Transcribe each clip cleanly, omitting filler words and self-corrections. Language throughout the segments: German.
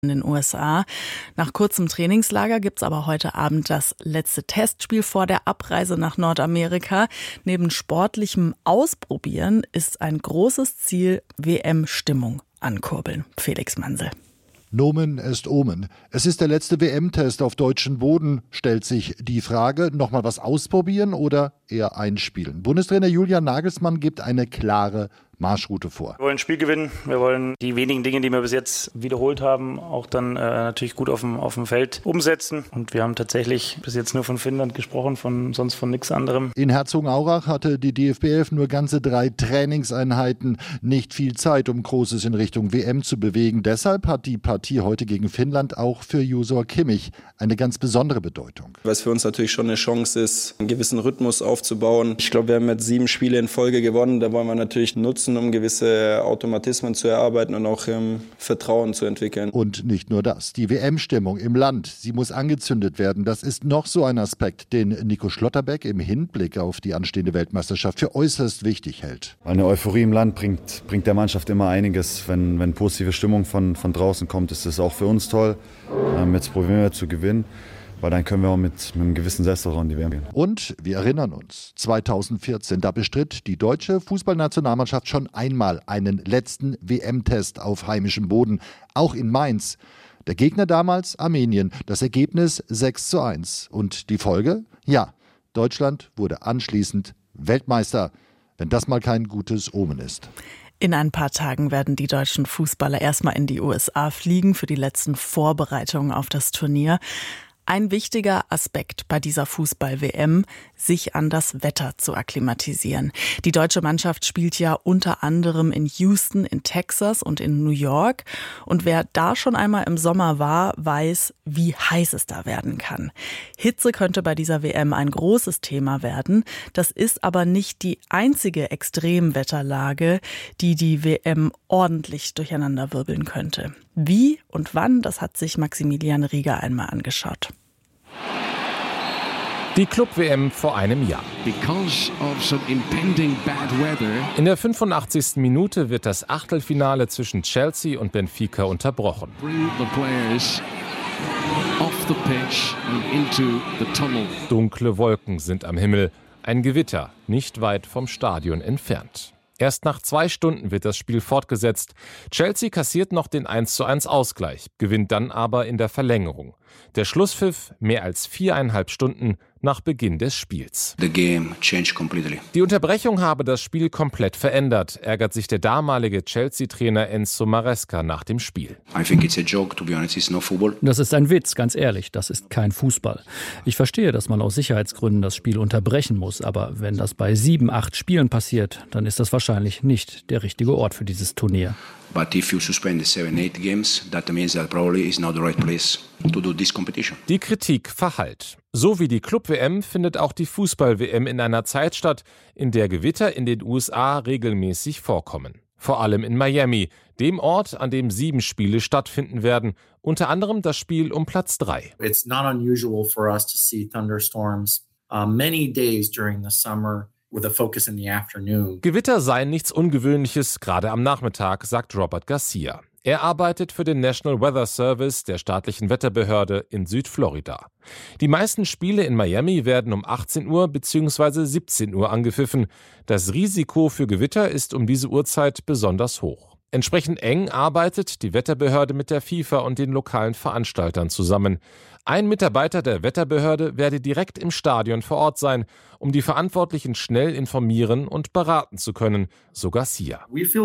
in den USA. Nach kurzem Trainingslager gibt's aber heute Abend das letzte Testspiel vor der Abreise nach Nordamerika. Neben sportlichem Ausprobieren ist ein großes Ziel WM-Stimmung ankurbeln. Felix Mansel. Nomen est Omen. Es ist der letzte WM-Test auf deutschem Boden. Stellt sich die Frage, nochmal was ausprobieren oder eher einspielen? Bundestrainer Julian Nagelsmann gibt eine klare Marschroute vor. Wir wollen ein Spiel gewinnen. Wir wollen die wenigen Dinge, die wir bis jetzt wiederholt haben, auch dann natürlich gut auf dem Feld umsetzen. Und wir haben tatsächlich bis jetzt nur von Finnland gesprochen, sonst von nichts anderem. In Herzogenaurach hatte die DFB 11 nur ganze 3 Trainingseinheiten. Nicht viel Zeit, um Großes in Richtung WM zu bewegen. Deshalb hat die Partie heute gegen Finnland auch für József Kimmich eine ganz besondere Bedeutung. Weil es für uns natürlich schon eine Chance ist, einen gewissen Rhythmus aufzubauen. Ich glaube, wir haben jetzt 7 Spiele in Folge gewonnen. Da wollen wir natürlich nutzen, um gewisse Automatismen zu erarbeiten und auch Vertrauen zu entwickeln. Und nicht nur das. Die WM-Stimmung im Land, sie muss angezündet werden. Das ist noch so ein Aspekt, den Nico Schlotterbeck im Hinblick auf die anstehende Weltmeisterschaft für äußerst wichtig hält. Eine Euphorie im Land bringt der Mannschaft immer einiges. Wenn positive Stimmung von draußen kommt, ist das auch für uns toll. Jetzt probieren wir zu gewinnen. Weil dann können wir auch mit einem gewissen Selbstvertrauen die WM gehen. Und wir erinnern uns, 2014, da bestritt die deutsche Fußballnationalmannschaft schon einmal einen letzten WM-Test auf heimischem Boden, auch in Mainz. Der Gegner damals Armenien, das Ergebnis 6:1. Und die Folge? Ja, Deutschland wurde anschließend Weltmeister, wenn das mal kein gutes Omen ist. In ein paar Tagen werden die deutschen Fußballer erstmal in die USA fliegen für die letzten Vorbereitungen auf das Turnier. Ein wichtiger Aspekt bei dieser Fußball-WM, sich an das Wetter zu akklimatisieren. Die deutsche Mannschaft spielt ja unter anderem in Houston, in Texas und in New York. Und wer da schon einmal im Sommer war, weiß, wie heiß es da werden kann. Hitze könnte bei dieser WM ein großes Thema werden. Das ist aber nicht die einzige Extremwetterlage, die die WM ordentlich durcheinanderwirbeln könnte. Wie und wann, das hat sich Maximilian Rieger einmal angeschaut. Die Club-WM vor einem Jahr. In der 85. Minute wird das Achtelfinale zwischen Chelsea und Benfica unterbrochen. Dunkle Wolken sind am Himmel, ein Gewitter nicht weit vom Stadion entfernt. Erst nach 2 Stunden wird das Spiel fortgesetzt. Chelsea kassiert noch den 1:1 Ausgleich, gewinnt dann aber in der Verlängerung. Der Schlusspfiff mehr als 4,5 Stunden nach Beginn des Spiels. Die Unterbrechung habe das Spiel komplett verändert, ärgert sich der damalige Chelsea-Trainer Enzo Maresca nach dem Spiel. Das ist ein Witz, ganz ehrlich, das ist kein Fußball. Ich verstehe, dass man aus Sicherheitsgründen das Spiel unterbrechen muss, aber wenn das bei 7, 8 Spielen passiert, dann ist das wahrscheinlich nicht der richtige Ort für dieses Turnier. But if you suspend 7, 8 games, that means that probably is not the right place to do this competition. Die Kritik verhallt. So wie die Club-WM findet auch die Fußball-WM in einer Zeit statt, in der Gewitter in den USA regelmäßig vorkommen. Vor allem in Miami, dem Ort, an dem 7 Spiele stattfinden werden, unter anderem das Spiel um Platz 3. It's not unusual for us to see thunderstorms many days during the summer. With a focus in the afternoon. Gewitter seien nichts Ungewöhnliches, gerade am Nachmittag, sagt Robert Garcia. Er arbeitet für den National Weather Service der staatlichen Wetterbehörde in Südflorida. Die meisten Spiele in Miami werden um 18 Uhr bzw. 17 Uhr angepfiffen. Das Risiko für Gewitter ist um diese Uhrzeit besonders hoch. Entsprechend eng arbeitet die Wetterbehörde mit der FIFA und den lokalen Veranstaltern zusammen. Ein Mitarbeiter der Wetterbehörde werde direkt im Stadion vor Ort sein, um die Verantwortlichen schnell informieren und beraten zu können, so Garcia.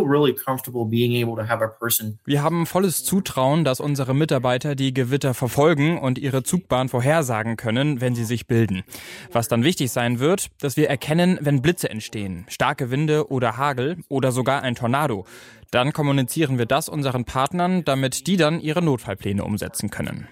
Wir haben volles Zutrauen, dass unsere Mitarbeiter die Gewitter verfolgen und ihre Zugbahn vorhersagen können, wenn sie sich bilden. Was dann wichtig sein wird, dass wir erkennen, wenn Blitze entstehen, starke Winde oder Hagel oder sogar ein Tornado. Dann kommunizieren wir das unseren Partnern, damit die dann ihre Notfallpläne umsetzen können.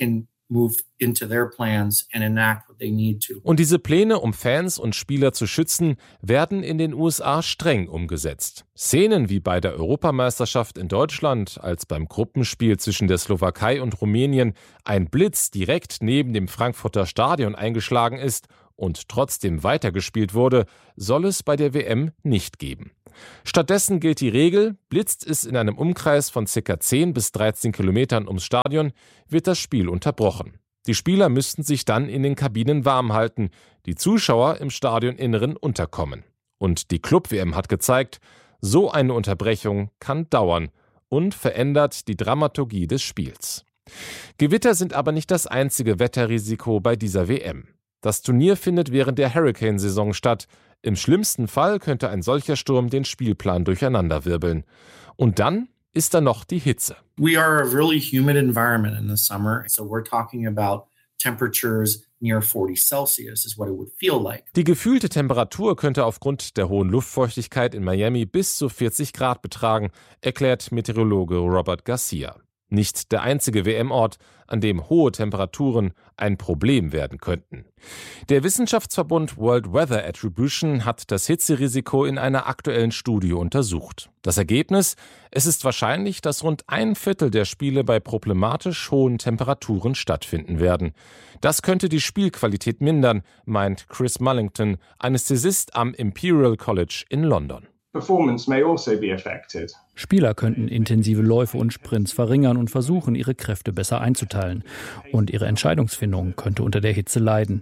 Und diese Pläne, um Fans und Spieler zu schützen, werden in den USA streng umgesetzt. Szenen wie bei der Europameisterschaft in Deutschland, als beim Gruppenspiel zwischen der Slowakei und Rumänien ein Blitz direkt neben dem Frankfurter Stadion eingeschlagen ist, und trotzdem weitergespielt wurde, soll es bei der WM nicht geben. Stattdessen gilt die Regel, blitzt es in einem Umkreis von ca. 10 bis 13 Kilometern ums Stadion, wird das Spiel unterbrochen. Die Spieler müssten sich dann in den Kabinen warm halten, die Zuschauer im Stadioninneren unterkommen. Und die Club-WM hat gezeigt, so eine Unterbrechung kann dauern und verändert die Dramaturgie des Spiels. Gewitter sind aber nicht das einzige Wetterrisiko bei dieser WM. Das Turnier findet während der Hurricane-Saison statt. Im schlimmsten Fall könnte ein solcher Sturm den Spielplan durcheinanderwirbeln. Und dann ist da noch die Hitze. We are a really humid environment in the summer, so we're talking about temperatures near 40 Celsius is what it would feel like. Die gefühlte Temperatur könnte aufgrund der hohen Luftfeuchtigkeit in Miami bis zu 40 Grad betragen, erklärt Meteorologe Robert Garcia. Nicht der einzige WM-Ort, an dem hohe Temperaturen ein Problem werden könnten. Der Wissenschaftsverbund World Weather Attribution hat das Hitzerisiko in einer aktuellen Studie untersucht. Das Ergebnis: Es ist wahrscheinlich, dass rund 1/4 der Spiele bei problematisch hohen Temperaturen stattfinden werden. Das könnte die Spielqualität mindern, meint Chris Mullington, Anästhesist am Imperial College in London. Performance may also be affected. Spieler könnten intensive Läufe und Sprints verringern und versuchen, ihre Kräfte besser einzuteilen. Und ihre Entscheidungsfindung könnte unter der Hitze leiden.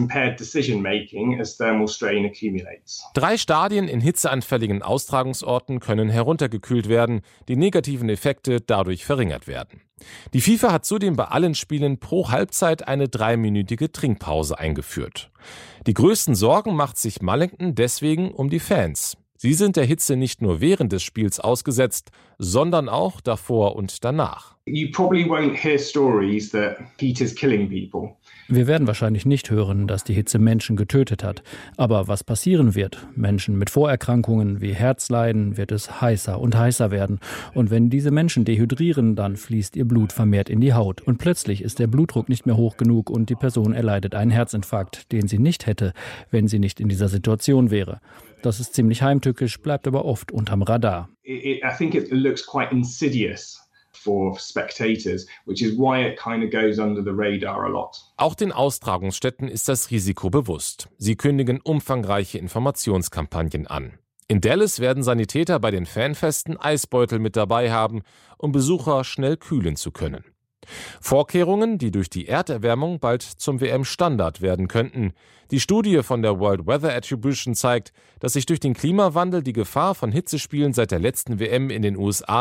3 Stadien in hitzeanfälligen Austragungsorten können heruntergekühlt werden, die negativen Effekte dadurch verringert werden. Die FIFA hat zudem bei allen Spielen pro Halbzeit eine 3-minütige Trinkpause eingeführt. Die größten Sorgen macht sich Mullington deswegen um die Fans. Sie sind der Hitze nicht nur während des Spiels ausgesetzt, sondern auch davor und danach. You probably won't hear stories that heat is killing people. Wir werden wahrscheinlich nicht hören, dass die Hitze Menschen getötet hat. Aber was passieren wird? Menschen mit Vorerkrankungen wie Herzleiden wird es heißer und heißer werden. Und wenn diese Menschen dehydrieren, dann fließt ihr Blut vermehrt in die Haut. Und plötzlich ist der Blutdruck nicht mehr hoch genug und die Person erleidet einen Herzinfarkt, den sie nicht hätte, wenn sie nicht in dieser Situation wäre. Das ist ziemlich heimtückisch, bleibt aber oft unterm Radar. I think it looks quite insidious for spectators, which is why it kind of goes under the radar a lot. Auch den Austragungsstätten ist das Risiko bewusst. Sie kündigen umfangreiche Informationskampagnen an. In Dallas werden Sanitäter bei den Fanfesten Eisbeutel mit dabei haben, um Besucher schnell kühlen zu können. Vorkehrungen, die durch die Erderwärmung bald zum WM-Standard werden könnten. Die Studie von der World Weather Attribution zeigt, dass sich durch den Klimawandel die Gefahr von Hitzespielen seit der letzten WM in den USA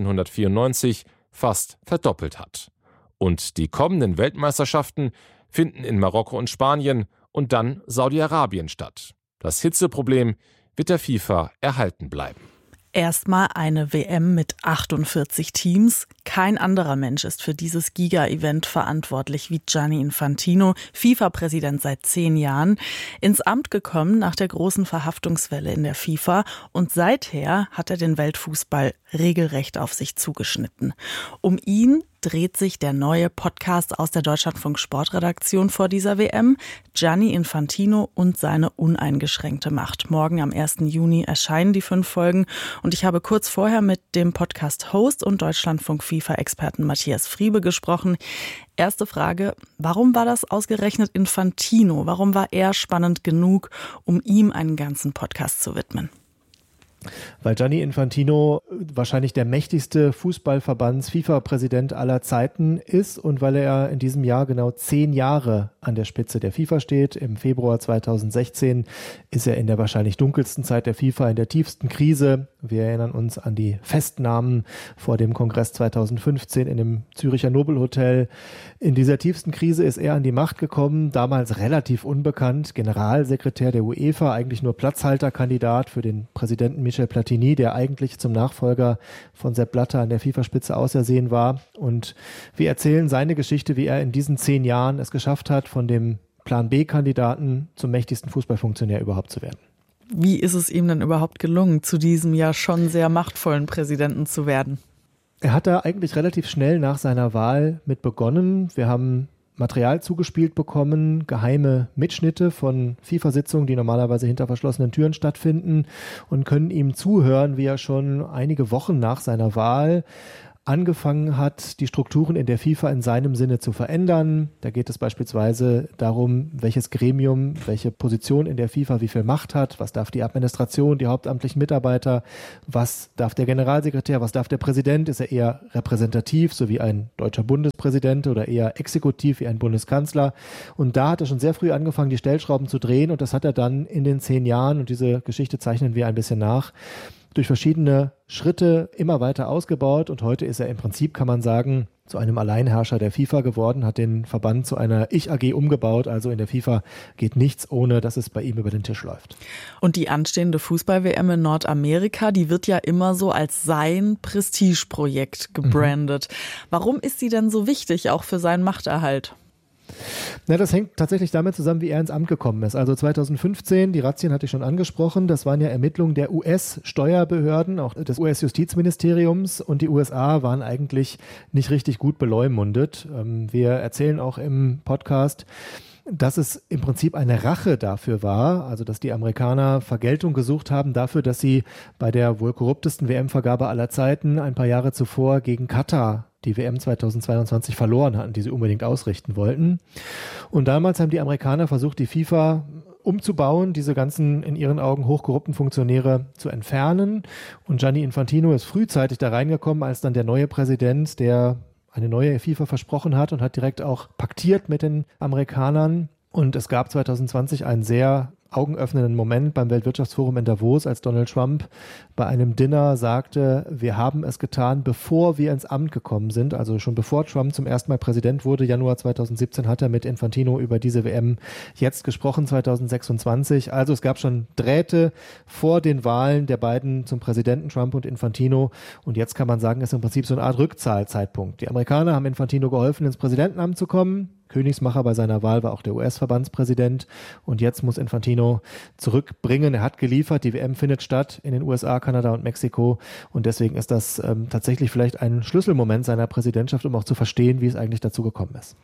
1994 fast verdoppelt hat. Und die kommenden Weltmeisterschaften finden in Marokko und Spanien und dann Saudi-Arabien statt. Das Hitzeproblem wird der FIFA erhalten bleiben. Erstmal eine WM mit 48 Teams. Kein anderer Mensch ist für dieses Giga-Event verantwortlich wie Gianni Infantino, FIFA-Präsident seit 10 Jahren, ins Amt gekommen nach der großen Verhaftungswelle in der FIFA und seither hat er den Weltfußball regelrecht auf sich zugeschnitten. Um ihn dreht sich der neue Podcast aus der Deutschlandfunk Sportredaktion vor dieser WM, Gianni Infantino und seine uneingeschränkte Macht. Morgen am 1. Juni erscheinen die 5 Folgen und ich habe kurz vorher mit dem Podcast-Host und Deutschlandfunk-FIFA-Experten Matthias Friebe gesprochen. Erste Frage, warum war das ausgerechnet Infantino? Warum war er spannend genug, um ihm einen ganzen Podcast zu widmen? Weil Gianni Infantino wahrscheinlich der mächtigste Fußballverbands-FIFA-Präsident aller Zeiten ist und weil er in diesem Jahr genau 10 Jahre an der Spitze der FIFA steht. Im Februar 2016 ist er in der wahrscheinlich dunkelsten Zeit der FIFA, in der tiefsten Krise. Wir erinnern uns an die Festnahmen vor dem Kongress 2015 in dem Züricher Nobelhotel. In dieser tiefsten Krise ist er an die Macht gekommen, damals relativ unbekannt, Generalsekretär der UEFA, eigentlich nur Platzhalterkandidat für den Präsidenten Michel Platini, der eigentlich zum Nachfolger von Sepp Blatter an der FIFA-Spitze ausersehen war. Und wir erzählen seine Geschichte, wie er in diesen 10 Jahren es geschafft hat, von dem Plan-B-Kandidaten zum mächtigsten Fußballfunktionär überhaupt zu werden. Wie ist es ihm denn überhaupt gelungen, zu diesem ja schon sehr machtvollen Präsidenten zu werden? Er hat da eigentlich relativ schnell nach seiner Wahl mit begonnen. Wir haben Material zugespielt bekommen, geheime Mitschnitte von FIFA-Sitzungen, die normalerweise hinter verschlossenen Türen stattfinden und können ihm zuhören, wie er schon einige Wochen nach seiner Wahl angefangen hat, die Strukturen in der FIFA in seinem Sinne zu verändern. Da geht es beispielsweise darum, welches Gremium, welche Position in der FIFA wie viel Macht hat, was darf die Administration, die hauptamtlichen Mitarbeiter, was darf der Generalsekretär, was darf der Präsident, ist er eher repräsentativ, so wie ein deutscher Bundespräsident oder eher exekutiv wie ein Bundeskanzler. Und da hat er schon sehr früh angefangen, die Stellschrauben zu drehen und das hat er dann in den 10 Jahren, und diese Geschichte zeichnen wir ein bisschen nach, durch verschiedene Schritte immer weiter ausgebaut und heute ist er im Prinzip, kann man sagen, zu einem Alleinherrscher der FIFA geworden, hat den Verband zu einer Ich-AG umgebaut, also in der FIFA geht nichts, ohne dass es bei ihm über den Tisch läuft. Und die anstehende Fußball-WM in Nordamerika, die wird ja immer so als sein Prestigeprojekt gebrandet. Warum ist sie denn so wichtig, auch für seinen Machterhalt? Na, das hängt tatsächlich damit zusammen, wie er ins Amt gekommen ist. Also 2015, die Razzien hatte ich schon angesprochen, das waren ja Ermittlungen der US-Steuerbehörden, auch des US-Justizministeriums und die USA waren eigentlich nicht richtig gut beleumundet. Wir erzählen auch im Podcast, dass es im Prinzip eine Rache dafür war, also dass die Amerikaner Vergeltung gesucht haben dafür, dass sie bei der wohl korruptesten WM-Vergabe aller Zeiten ein paar Jahre zuvor gegen Katar die WM 2022 verloren hatten, die sie unbedingt ausrichten wollten. Und damals haben die Amerikaner versucht, die FIFA umzubauen, diese ganzen in ihren Augen hochkorrupten Funktionäre zu entfernen. Und Gianni Infantino ist frühzeitig da reingekommen, als dann der neue Präsident, der eine neue FIFA versprochen hat und hat direkt auch paktiert mit den Amerikanern. Und es gab 2020 einen sehr augenöffnenden Moment beim Weltwirtschaftsforum in Davos, als Donald Trump bei einem Dinner sagte, wir haben es getan, bevor wir ins Amt gekommen sind. Also schon bevor Trump zum ersten Mal Präsident wurde, Januar 2017, hat er mit Infantino über diese WM jetzt gesprochen, 2026. Also es gab schon Drähte vor den Wahlen der beiden zum Präsidenten, Trump und Infantino. Und jetzt kann man sagen, ist im Prinzip so eine Art Rückzahlzeitpunkt. Die Amerikaner haben Infantino geholfen, ins Präsidentenamt zu kommen. Königsmacher bei seiner Wahl war auch der US-Verbandspräsident und jetzt muss Infantino zurückbringen. Er hat geliefert, die WM findet statt in den USA, Kanada und Mexiko und deswegen ist das tatsächlich vielleicht ein Schlüsselmoment seiner Präsidentschaft, um auch zu verstehen, wie es eigentlich dazu gekommen ist.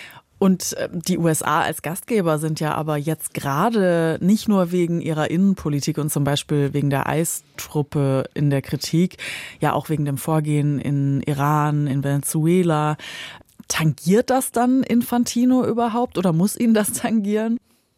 Und die USA als Gastgeber sind ja aber jetzt gerade nicht nur wegen ihrer Innenpolitik und zum Beispiel wegen der Eistruppe in der Kritik, ja auch wegen dem Vorgehen in Iran, in Venezuela. Tangiert das dann Infantino überhaupt oder muss ihn das tangieren?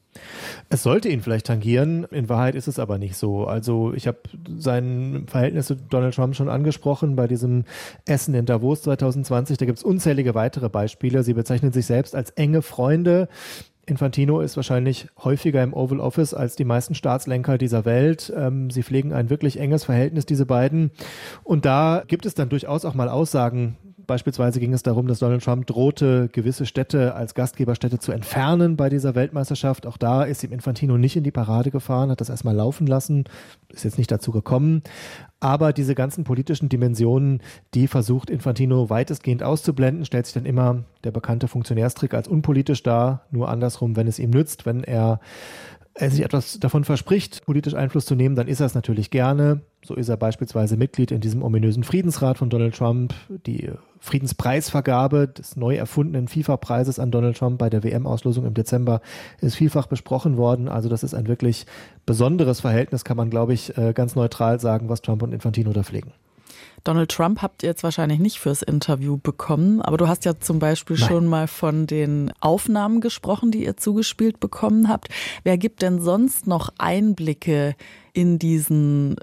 Es sollte ihn vielleicht tangieren, in Wahrheit ist es aber nicht so. Also ich habe sein Verhältnis zu Donald Trump schon angesprochen bei diesem Essen in Davos 2020. Da gibt es unzählige weitere Beispiele. Sie bezeichnen sich selbst als enge Freunde. Infantino ist wahrscheinlich häufiger im Oval Office als die meisten Staatslenker dieser Welt. Sie pflegen ein wirklich enges Verhältnis, diese beiden. Und da gibt es dann durchaus auch mal Aussagen. Beispielsweise ging es darum, dass Donald Trump drohte, gewisse Städte als Gastgeberstädte zu entfernen bei dieser Weltmeisterschaft. Auch da ist ihm Infantino nicht in die Parade gefahren, hat das erstmal laufen lassen, ist jetzt nicht dazu gekommen. Aber diese ganzen politischen Dimensionen, die versucht Infantino weitestgehend auszublenden, stellt sich dann immer der bekannte Funktionärstrick als unpolitisch dar, nur andersrum, wenn es ihm nützt, wenn er sich etwas davon verspricht, politisch Einfluss zu nehmen, dann ist er es natürlich gerne. So ist er beispielsweise Mitglied in diesem ominösen Friedensrat von Donald Trump. Die Friedenspreisvergabe des neu erfundenen FIFA-Preises an Donald Trump bei der WM-Auslosung im Dezember ist vielfach besprochen worden. Also das ist ein wirklich besonderes Verhältnis, kann man, glaube ich, ganz neutral sagen, was Trump und Infantino da pflegen. Donald Trump habt ihr jetzt wahrscheinlich nicht fürs Interview bekommen, aber du hast ja zum Beispiel schon mal von den Aufnahmen gesprochen, die ihr zugespielt bekommen habt. Wer gibt denn sonst noch Einblicke in diesen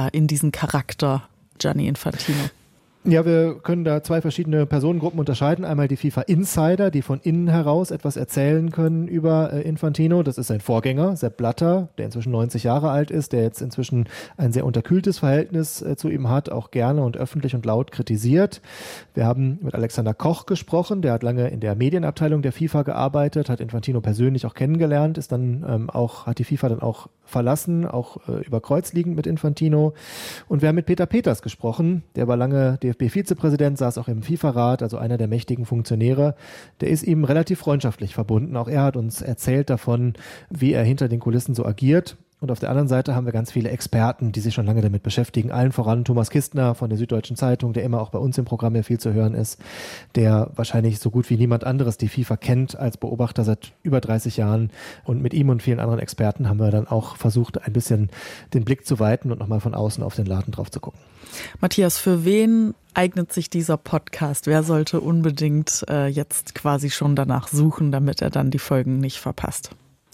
Charakter Gianni Infantino? Ja, wir können da zwei verschiedene Personengruppen unterscheiden. Einmal die FIFA-Insider, die von innen heraus etwas erzählen können über Infantino. Das ist sein Vorgänger, Sepp Blatter, der inzwischen 90 Jahre alt ist, der jetzt inzwischen ein sehr unterkühltes Verhältnis zu ihm hat, auch gerne und öffentlich und laut kritisiert. Wir haben mit Alexander Koch gesprochen, der hat lange in der Medienabteilung der FIFA gearbeitet, hat Infantino persönlich auch kennengelernt, ist dann hat die FIFA dann auch verlassen, auch über Kreuz liegend mit Infantino. Und wir haben mit Peter Peters gesprochen, der war lange DFB-Vizepräsident, saß auch im FIFA-Rat, also einer der mächtigen Funktionäre. Der ist ihm relativ freundschaftlich verbunden. Auch er hat uns erzählt davon, wie er hinter den Kulissen so agiert. Und auf der anderen Seite haben wir ganz viele Experten, die sich schon lange damit beschäftigen. Allen voran Thomas Kistner von der Süddeutschen Zeitung, der immer auch bei uns im Programm ja viel zu hören ist, der wahrscheinlich so gut wie niemand anderes die FIFA kennt als Beobachter seit über 30 Jahren. Und mit ihm und vielen anderen Experten haben wir dann auch versucht, ein bisschen den Blick zu weiten und nochmal von außen auf den Laden drauf zu gucken. Matthias, für wen eignet sich dieser Podcast? Wer sollte unbedingt jetzt quasi schon danach suchen, damit er dann die Folgen nicht verpasst?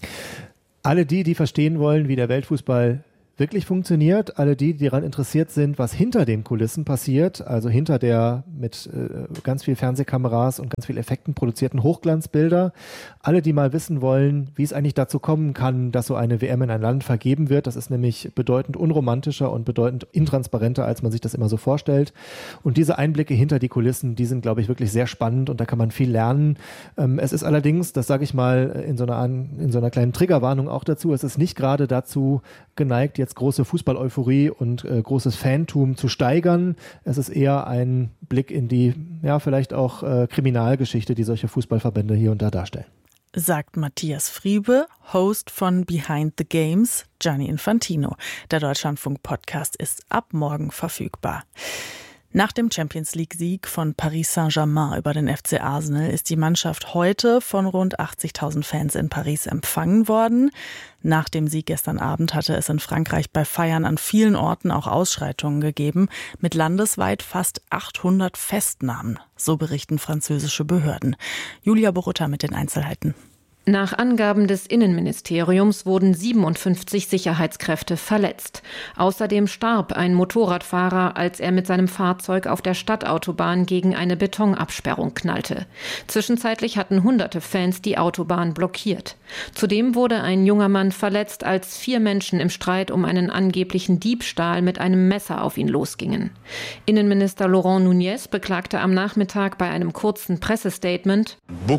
Alle die verstehen wollen, wie der Weltfußball wirklich funktioniert, alle die daran interessiert sind, was hinter den Kulissen passiert, also hinter der mit ganz viel Fernsehkameras und ganz viel Effekten produzierten Hochglanzbilder, alle, die mal wissen wollen, wie es eigentlich dazu kommen kann, dass so eine WM in ein Land vergeben wird. Das ist nämlich bedeutend unromantischer und bedeutend intransparenter, als man sich das immer so vorstellt. Und diese Einblicke hinter die Kulissen, die sind, glaube ich, wirklich sehr spannend und da kann man viel lernen. Es ist allerdings, das sage ich mal in so einer kleinen Triggerwarnung auch dazu, es ist nicht gerade dazu geneigt, jetzt große Fußball-Euphorie und großes Fantum zu steigern. Es ist eher ein Blick in die, ja, vielleicht auch Kriminalgeschichte, die solche Fußballverbände hier und da darstellen. Sagt Matthias Friebe, Host von Behind the Games, Gianni Infantino. Der Deutschlandfunk-Podcast ist ab morgen verfügbar. Nach dem Champions-League-Sieg von Paris Saint-Germain über den FC Arsenal ist die Mannschaft heute von rund 80.000 Fans in Paris empfangen worden. Nach dem Sieg gestern Abend hatte es in Frankreich bei Feiern an vielen Orten auch Ausschreitungen gegeben, mit landesweit fast 800 Festnahmen, so berichten französische Behörden. Julia Borutta mit den Einzelheiten. Nach Angaben des Innenministeriums wurden 57 Sicherheitskräfte verletzt. Außerdem starb ein Motorradfahrer, als er mit seinem Fahrzeug auf der Stadtautobahn gegen eine Betonabsperrung knallte. Zwischenzeitlich hatten hunderte Fans die Autobahn blockiert. Zudem wurde ein junger Mann verletzt, als 4 Menschen im Streit um einen angeblichen Diebstahl mit einem Messer auf ihn losgingen. Innenminister Laurent Nunez beklagte am Nachmittag bei einem kurzen Pressestatement: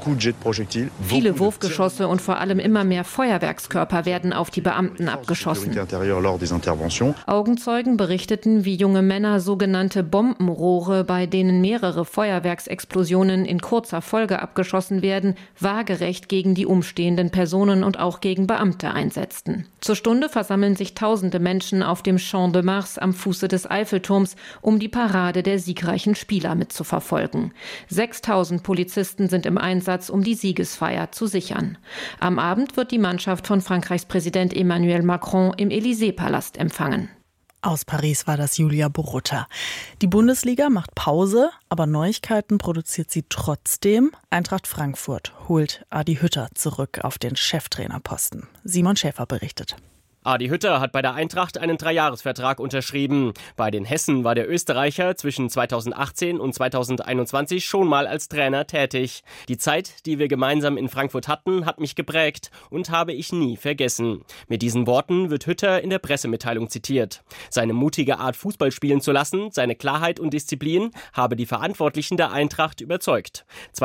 Viele Wurfgeschosse und vor allem immer mehr Feuerwerkskörper werden auf die Beamten abgeschossen. Augenzeugen berichteten, wie junge Männer sogenannte Bombenrohre, bei denen mehrere Feuerwerksexplosionen in kurzer Folge abgeschossen werden, waagerecht gegen die umstehenden Personen und auch gegen Beamte einsetzten. Zur Stunde versammeln sich tausende Menschen auf dem Champ de Mars am Fuße des Eiffelturms, um die Parade der siegreichen Spieler mitzuverfolgen. 6.000 Polizisten sind im Einsatz, um die Siegesfeier zu sichern. Am Abend wird die Mannschaft von Frankreichs Präsident Emmanuel Macron im Élysée-Palast empfangen. Aus Paris war das Julia Borutta. Die Bundesliga macht Pause, aber Neuigkeiten produziert sie trotzdem. Eintracht Frankfurt holt Adi Hütter zurück auf den Cheftrainerposten. Simon Schäfer berichtet. Adi Hütter hat bei der Eintracht einen 3-Jahres-Vertrag unterschrieben. Bei den Hessen war der Österreicher zwischen 2018 und 2021 schon mal als Trainer tätig. Die Zeit, die wir gemeinsam in Frankfurt hatten, hat mich geprägt und habe ich nie vergessen. Mit diesen Worten wird Hütter in der Pressemitteilung zitiert. Seine mutige Art, Fußball spielen zu lassen, seine Klarheit und Disziplin habe die Verantwortlichen der Eintracht überzeugt.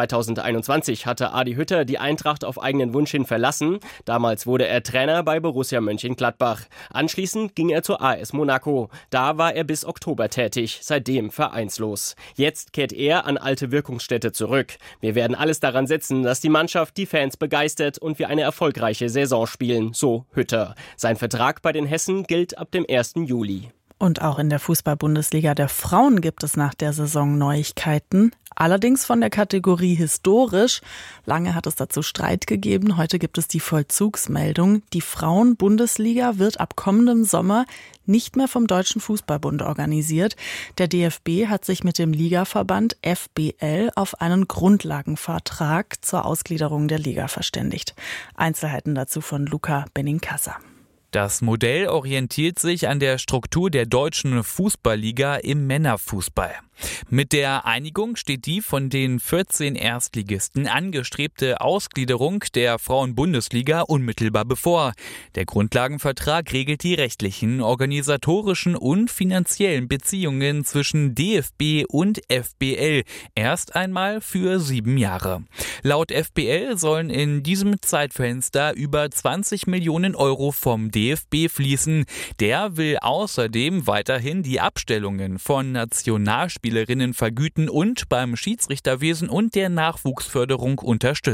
2021 hatte Adi Hütter die Eintracht auf eigenen Wunsch hin verlassen. Damals wurde er Trainer bei Borussia Mönchengladbach. Anschließend ging er zur AS Monaco. Da war er bis Oktober tätig, seitdem vereinslos. Jetzt kehrt er an alte Wirkungsstätte zurück. Wir werden alles daran setzen, dass die Mannschaft die Fans begeistert und wir eine erfolgreiche Saison spielen, so Hütter. Sein Vertrag bei den Hessen gilt ab dem 1. Juli. Und auch in der Fußball-Bundesliga der Frauen gibt es nach der Saison Neuigkeiten. Allerdings von der Kategorie historisch. Lange hat es dazu Streit gegeben. Heute gibt es die Vollzugsmeldung. Die Frauen-Bundesliga wird ab kommendem Sommer nicht mehr vom Deutschen Fußballbund organisiert. Der DFB hat sich mit dem Ligaverband FBL auf einen Grundlagenvertrag zur Ausgliederung der Liga verständigt. Einzelheiten dazu von Luca Benincasa. Das Modell orientiert sich an der Struktur der deutschen Fußballliga im Männerfußball. Mit der Einigung steht die von den 14 Erstligisten angestrebte Ausgliederung der Frauen-Bundesliga unmittelbar bevor. Der Grundlagenvertrag regelt die rechtlichen, organisatorischen und finanziellen Beziehungen zwischen DFB und FBL erst einmal für 7 Jahre. Laut FBL sollen in diesem Zeitfenster über 20 Millionen Euro vom DFB fließen. Der will außerdem weiterhin die Abstellungen von Nationalspielerinnen vergüten und beim Schiedsrichterwesen und der Nachwuchsförderung unterstützen.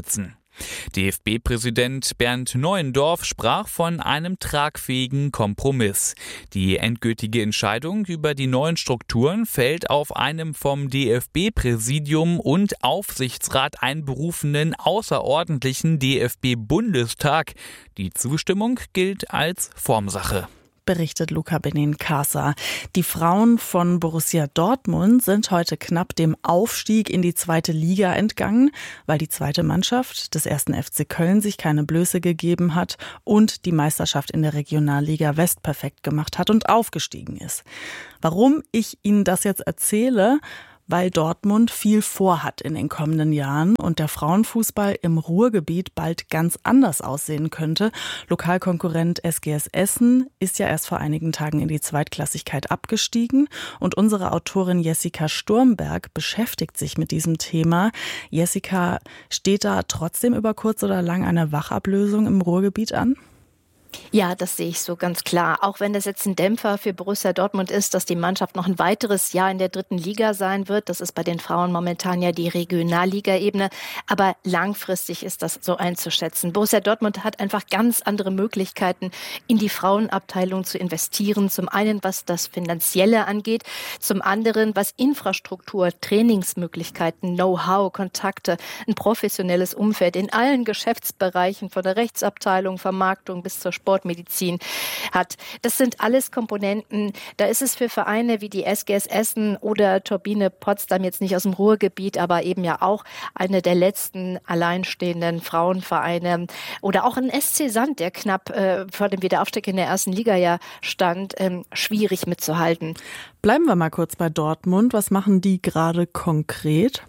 DFB-Präsident Bernd Neuendorf sprach von einem tragfähigen Kompromiss. Die endgültige Entscheidung über die neuen Strukturen fällt auf einem vom DFB-Präsidium und Aufsichtsrat einberufenen außerordentlichen DFB-Bundestag. Die Zustimmung gilt als Formsache. Berichtet Luca Benincasa. Die Frauen von Borussia Dortmund sind heute knapp dem Aufstieg in die zweite Liga entgangen, weil die zweite Mannschaft des 1. FC Köln sich keine Blöße gegeben hat und die Meisterschaft in der Regionalliga West perfekt gemacht hat und aufgestiegen ist. Warum ich Ihnen das jetzt erzähle? Weil Dortmund viel vorhat in den kommenden Jahren und der Frauenfußball im Ruhrgebiet bald ganz anders aussehen könnte. Lokalkonkurrent SGS Essen ist ja erst vor einigen Tagen in die Zweitklassigkeit abgestiegen und unsere Autorin Jessica Sturmberg beschäftigt sich mit diesem Thema. Jessica, steht da trotzdem über kurz oder lang eine Wachablösung im Ruhrgebiet an? Ja, das sehe ich so ganz klar. Auch wenn das jetzt ein Dämpfer für Borussia Dortmund ist, dass die Mannschaft noch ein weiteres Jahr in der dritten Liga sein wird. Das ist bei den Frauen momentan ja die Regionalliga-Ebene. Aber langfristig ist das so einzuschätzen. Borussia Dortmund hat einfach ganz andere Möglichkeiten, in die Frauenabteilung zu investieren. Zum einen, was das Finanzielle angeht. Zum anderen, was Infrastruktur, Trainingsmöglichkeiten, Know-how, Kontakte, ein professionelles Umfeld in allen Geschäftsbereichen, von der Rechtsabteilung, Vermarktung bis zur Sportmedizin hat. Das sind alles Komponenten. Da ist es für Vereine wie die SGS Essen oder Turbine Potsdam jetzt nicht aus dem Ruhrgebiet, aber eben ja auch eine der letzten alleinstehenden Frauenvereine oder auch ein SC Sand, der knapp vor dem Wiederaufstieg in der ersten Liga ja stand, schwierig mitzuhalten. Bleiben wir mal kurz bei Dortmund. Was machen die gerade konkret?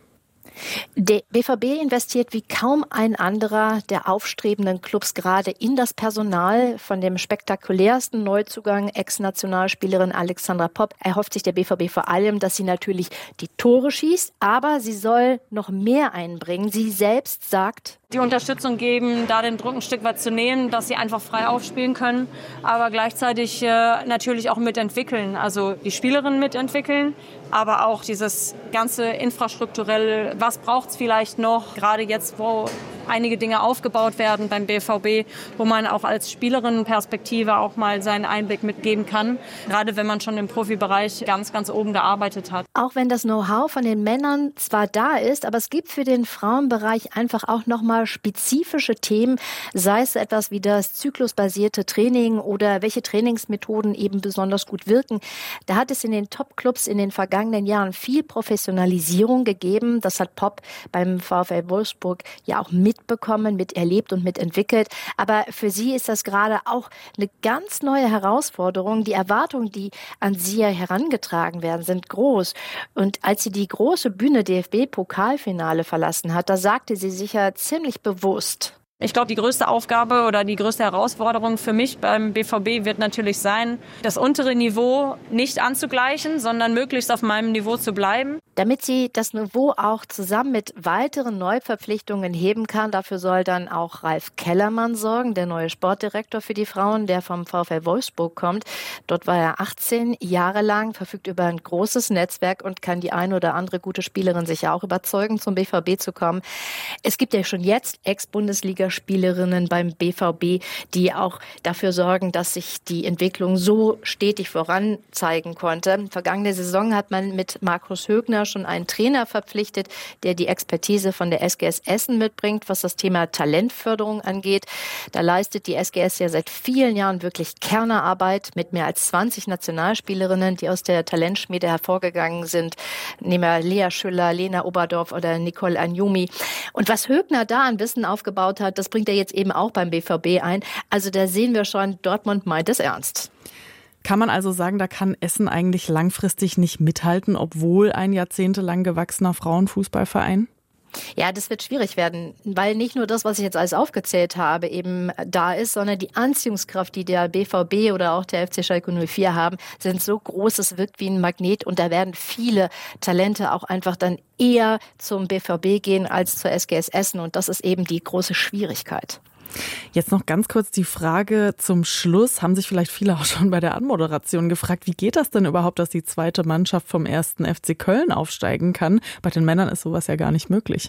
Der BVB investiert wie kaum ein anderer der aufstrebenden Clubs gerade in das Personal. Von dem spektakulärsten Neuzugang Ex-Nationalspielerin Alexandra Popp erhofft sich der BVB vor allem, dass sie natürlich die Tore schießt, aber sie soll noch mehr einbringen. Sie selbst sagt, die Unterstützung geben, da den Druck ein Stück weit zu nehmen, dass sie einfach frei aufspielen können, aber gleichzeitig natürlich auch mitentwickeln, also die Spielerinnen mitentwickeln, aber auch dieses ganze infrastrukturelle, was braucht es vielleicht noch, gerade jetzt, wo einige Dinge aufgebaut werden beim BVB, wo man auch als Spielerinnenperspektive auch mal seinen Einblick mitgeben kann, gerade wenn man schon im Profibereich ganz, ganz oben gearbeitet hat. Auch wenn das Know-how von den Männern zwar da ist, aber es gibt für den Frauenbereich einfach auch nochmal spezifische Themen, sei es etwas wie das zyklusbasierte Training oder welche Trainingsmethoden eben besonders gut wirken. Da hat es in den Top-Clubs in den vergangenen Jahren viel Professionalisierung gegeben. Das hat Popp beim VfL Wolfsburg ja auch mitbekommen, miterlebt und mitentwickelt. Aber für sie ist das gerade auch eine ganz neue Herausforderung. Die Erwartungen, die an sie herangetragen werden, sind groß. Und als sie die große Bühne DFB-Pokalfinale verlassen hat, da sagte sie sicher ziemlich bewusst: Ich glaube, die größte Aufgabe oder die größte Herausforderung für mich beim BVB wird natürlich sein, das untere Niveau nicht anzugleichen, sondern möglichst auf meinem Niveau zu bleiben. Damit sie das Niveau auch zusammen mit weiteren Neuverpflichtungen heben kann, dafür soll dann auch Ralf Kellermann sorgen, der neue Sportdirektor für die Frauen, der vom VfL Wolfsburg kommt. Dort war er 18 Jahre lang, verfügt über ein großes Netzwerk und kann die eine oder andere gute Spielerin sicher auch überzeugen, zum BVB zu kommen. Es gibt ja schon jetzt Ex-Bundesliga-Spielerinnen beim BVB, die auch dafür sorgen, dass sich die Entwicklung so stetig voranzeigen konnte. Vergangene Saison hat man mit Markus Högner schon einen Trainer verpflichtet, der die Expertise von der SGS Essen mitbringt, was das Thema Talentförderung angeht. Da leistet die SGS ja seit vielen Jahren wirklich Kernerarbeit mit mehr als 20 Nationalspielerinnen, die aus der Talentschmiede hervorgegangen sind. Nehmen wir Lea Schüller, Lena Oberdorf oder Nicole Anjumi. Und was Högner da an Wissen aufgebaut hat, das bringt er jetzt eben auch beim BVB ein. Also da sehen wir schon, Dortmund meint es ernst. Kann man also sagen, da kann Essen eigentlich langfristig nicht mithalten, obwohl ein jahrzehntelang gewachsener Frauenfußballverein? Ja, das wird schwierig werden, weil nicht nur das, was ich jetzt alles aufgezählt habe, eben da ist, sondern die Anziehungskraft, die der BVB oder auch der FC Schalke 04 haben, sind so groß, es wirkt wie ein Magnet und da werden viele Talente auch einfach dann eher zum BVB gehen als zur SGS Essen und das ist eben die große Schwierigkeit. Jetzt noch ganz kurz die Frage zum Schluss. Haben sich vielleicht viele auch schon bei der Anmoderation gefragt, wie geht das denn überhaupt, dass die zweite Mannschaft vom 1. FC Köln aufsteigen kann? Bei den Männern ist sowas ja gar nicht möglich.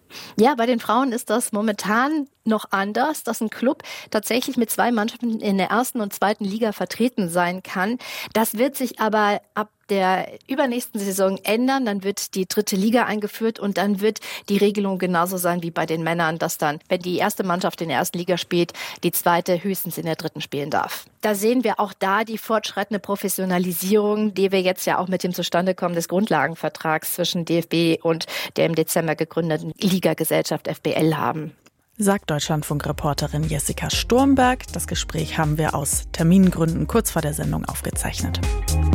Ja, bei den Frauen ist das momentan noch anders, dass ein Club tatsächlich mit 2 Mannschaften in der 1. und 2. Liga vertreten sein kann. Das wird sich aber ab der übernächsten Saison ändern. Dann wird die 3. Liga eingeführt und dann wird die Regelung genauso sein wie bei den Männern, dass dann, wenn die erste Mannschaft in der 1. Liga spielt, die 2. höchstens in der 3. spielen darf. Da sehen wir auch da die fortschreitende Professionalisierung, die wir jetzt ja auch mit dem Zustandekommen des Grundlagenvertrags zwischen DFB und der im Dezember gegründeten Ligagesellschaft FBL haben. Sagt Deutschlandfunk-Reporterin Jessica Sturmberg. Das Gespräch haben wir aus Termingründen kurz vor der Sendung aufgezeichnet.